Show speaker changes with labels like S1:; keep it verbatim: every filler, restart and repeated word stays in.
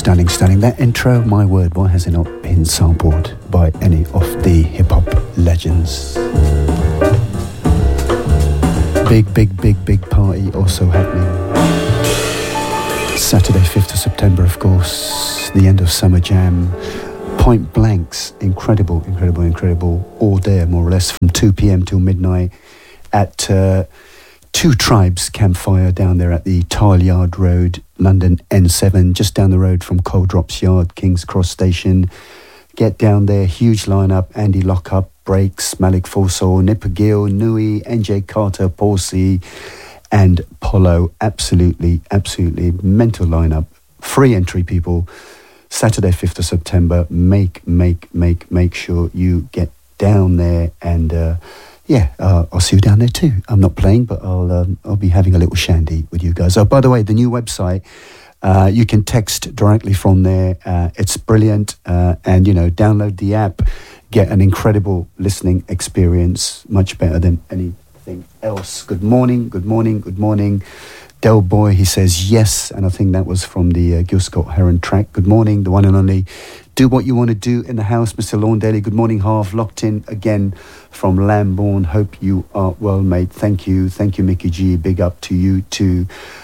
S1: stunning, stunning. That intro, my word, why has it not been sampled by any of the hip-hop legends? Big, big, big, big party also happening. Saturday, fifth of September, of course, the end of Summer Jam. Point Blanks, incredible, incredible, incredible. All there, more or less, from two p.m. till midnight at uh, Two Tribes Campfire down there at the Tile Yard Road, London N seven, just down the road from Cold Drops Yard, King's Cross Station. Get down there, huge lineup, Andy Lockup, Breaks, Malik Forsall, Nipper Gill, Nui, N J Carter, Paul C, and Polo. Absolutely, absolutely mental lineup. Free entry, people. Saturday, fifth of September. Make, make, make, make sure you get down there and... Uh, Yeah, uh, I'll see you down there too. I'm not playing, but I'll um, I'll be having a little shandy with you guys. Oh, by the way, the new website, uh, you can text directly from there. Uh, it's brilliant. Uh, and, you know, download the app, get an incredible listening experience, much better than anything else. Good morning, good morning, good morning. Del Boy, he says yes, and I think that was from the uh, Gil Scott Heron track. Good morning, the one and only. Do what you want to do in the house, Mister Lawndaly. Good morning, Harv. Locked in again from Lambourne. Hope you are well, mate. Thank you. Thank you, Mickey G. Big up to you too.